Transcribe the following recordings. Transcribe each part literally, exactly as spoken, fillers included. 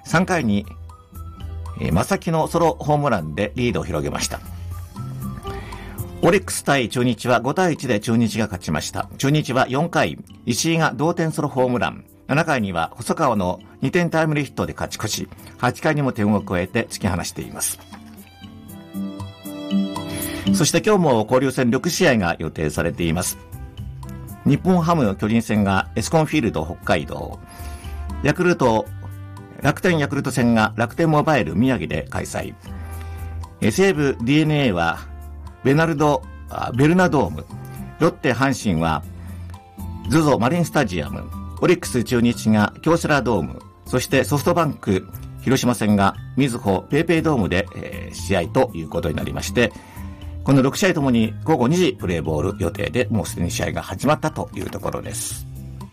さんかいに正木のソロホームランでリードを広げました。オリックス対中日はごたいいちで中日が勝ちました。中日はよんかい、石井が同点ソロホームラン、ななかいには細川のにてんタイムリーヒットで勝ち越し、はちかいにも点を加えて突き放しています。そして今日も交流戦ろくしあいが予定されています。日本ハム巨人戦がエスコンフィールド北海道、ヤクルト楽天ヤクルト戦が楽天モバイル宮城で開催、西武 ディーエヌエー はベナルドベルナドーム、ロッテ阪神は ゾゾ マリンスタジアム、オリックス中日が京セラドーム、そしてソフトバンク広島戦がみずほペイペイドームで、えー、試合ということになりまして、このろくしあいともにごごにじプレーボール予定で、もうすでに試合が始まったというところです。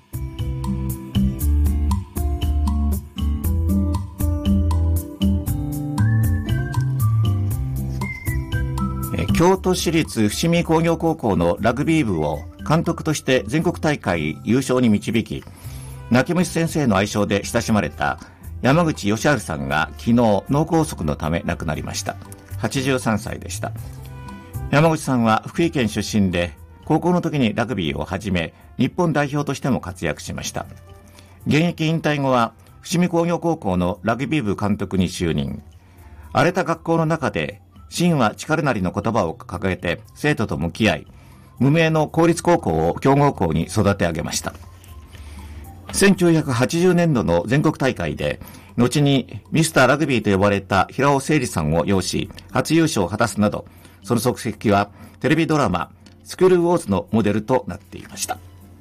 京都市立伏見工業高校のラグビー部を監督として全国大会優勝に導き、泣き虫先生の愛称で親しまれた山口義治さんが昨日脳梗塞のため亡くなりました。はちじゅうさんさいでした。山口さんは福井県出身で、高校の時にラグビーを始め、日本代表としても活躍しました。現役引退後は伏見工業高校のラグビー部監督に就任。荒れた学校の中で真は力なりの言葉を掲げて生徒と向き合い、無名の公立高校を強豪校に育て上げました。せんきゅうひゃくはちじゅうねんどの全国大会で、後にミスターラグビーと呼ばれた平尾誠二さんを擁し、初優勝を果たすなど、その足跡はテレビドラマスクールウォーズのモデルとなっていました。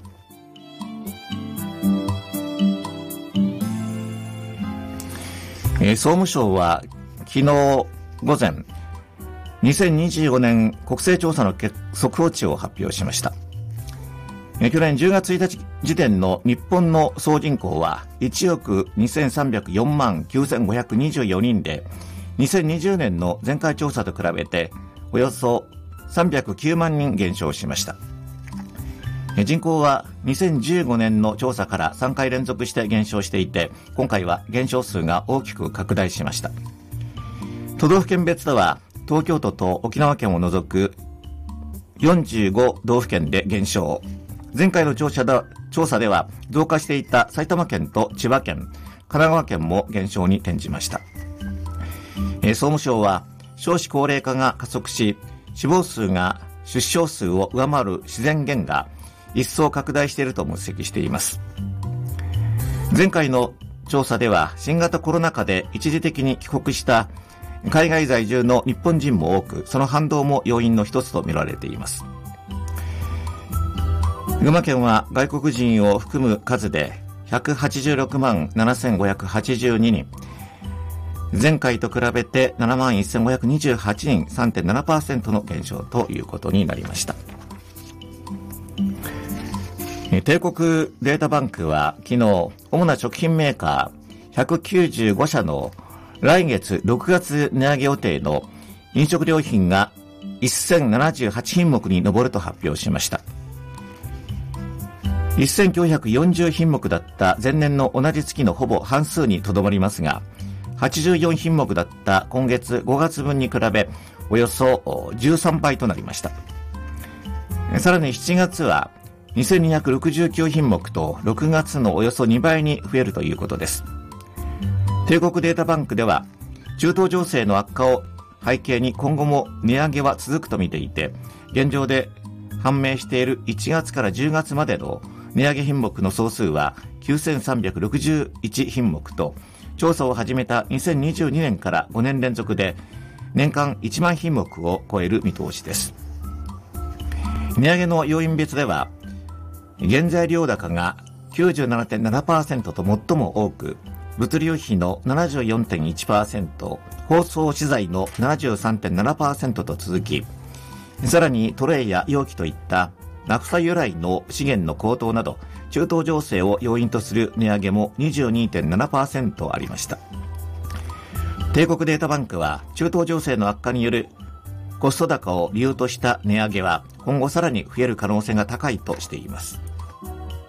えー、総務省は昨日午前、にせんにじゅうごねん国勢調査の速報値を発表しました。去年じゅうがつついたち時点の日本の総人口はいちおくにせんさんびゃくよんまんきゅうせんごひゃくにじゅうよにんで、にせんにじゅうねんの前回調査と比べておよそさんびゃくきゅうまんにん減少しました。人口はにせんじゅうごねんの調査からさんかい連続して減少していて、今回は減少数が大きく拡大しました。都道府県別では東京都と沖縄県を除くよんじゅうごどうふけんで減少。前回の調査で、調査では増加していた埼玉県と千葉県、神奈川県も減少に転じました。えー、総務省は少子高齢化が加速し、死亡数が出生数を上回る自然減が一層拡大していると分析しています。前回の調査では新型コロナ禍で一時的に帰国した海外在住の日本人も多く、その反動も要因の一つと見られています。群馬県は外国人を含む数でひゃくはちじゅうろくまんななせんごひゃくはちじゅうににん、前回と比べてななまんせんごひゃくにじゅうはちにん、 さんてんななパーセント の減少ということになりました。帝国データバンクは昨日、主な食品メーカーひゃくきゅうじゅうごしゃの来月ろくがつ値上げ予定の飲食料品がせんななじゅうはちひんもくに上ると発表しました。せんきゅうひゃくよんじゅうひんもくだった前年の同じ月のほぼ半数にとどまりますが、はちじゅうよんひんもくだった今月ごがつぶんに比べおよそじゅうさんばいとなりました。さらにしちがつはにせんにひゃくろくじゅうきゅうひんもくとろくがつのおよそにばいに増えるということです。帝国データバンクでは中東情勢の悪化を背景に今後も値上げは続くと見ていて、現状で判明しているいちがつからじゅうがつまでの値上げ品目の総数はきゅうせんさんびゃくろくじゅういちひんもくと、調査を始めたにせんにじゅうにねんからごねん連続で年間いちまんひんもくを超える見通しです。値上げの要因別では原材料高が きゅうじゅうななてんななパーセント と最も多く、物流費の ななじゅうよんてんいちパーセント、包装資材の ななじゅうさんてんななパーセント と続き、さらにトレイや容器といったナフタ由来の資源の高騰など、中東情勢を要因とする値上げも にじゅうにてんななパーセント ありました。帝国データバンクは中東情勢の悪化によるコスト高を理由とした値上げは今後さらに増える可能性が高いとしています。